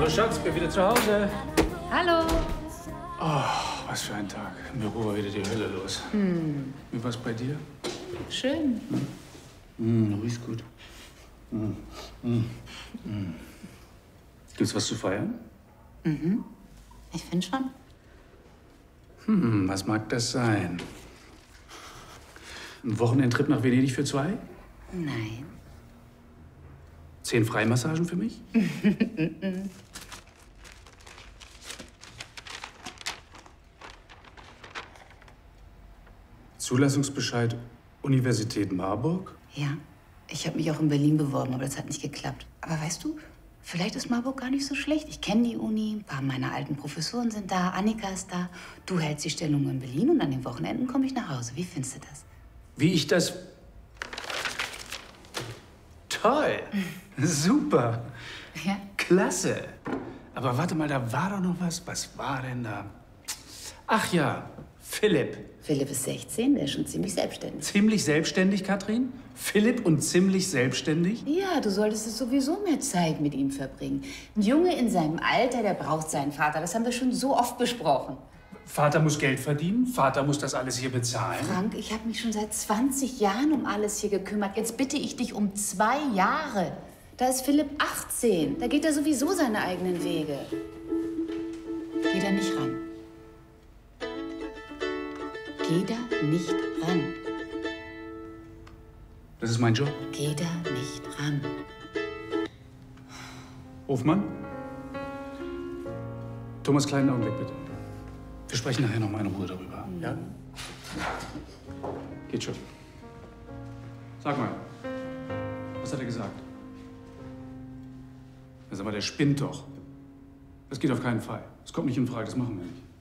Hallo Schatz, bin wieder zu Hause. Hallo. Oh, was für ein Tag. Im Büro war wieder die Hölle los. Wie war's bei dir? Schön. Du riechst gut. Gibt's was zu feiern? Ich finde schon. Was mag das sein? Ein Wochenendtrip nach Venedig für zwei? Nein. 10 Freimassagen für mich? Zulassungsbescheid Universität Marburg? Ja, ich habe mich auch in Berlin beworben, aber das hat nicht geklappt. Aber weißt du, vielleicht ist Marburg gar nicht so schlecht. Ich kenne die Uni, ein paar meiner alten Professoren sind da, Annika ist da. Du hältst die Stellung in Berlin und an den Wochenenden komme ich nach Hause. Wie findest du das? Wie ich das... Toll! Super! Ja. Klasse! Aber warte mal, da war doch noch was. Was war denn da? Ach ja, Philipp. Philipp ist 16, der ist schon ziemlich selbstständig. Ziemlich selbstständig, Katrin? Philipp und ziemlich selbstständig? Ja, du solltest es sowieso mehr Zeit mit ihm verbringen. Ein Junge in seinem Alter, der braucht seinen Vater. Das haben wir schon so oft besprochen. Vater muss Geld verdienen, Vater muss das alles hier bezahlen. Frank, ich habe mich schon seit 20 Jahren um alles hier gekümmert. Jetzt bitte ich dich um 2 Jahre. Da ist Philipp 18. Da geht er sowieso seine eigenen Wege. Geh da nicht ran. Geh da nicht ran. Das ist mein Job. Geh da nicht ran. Hofmann? Thomas, kleinen Augenblick, bitte. Wir sprechen nachher noch mal in Ruhe darüber, ja? Geht schon. Sag mal, was hat er gesagt? Sag mal, der spinnt doch. Das geht auf keinen Fall. Das kommt nicht in Frage, das machen wir nicht.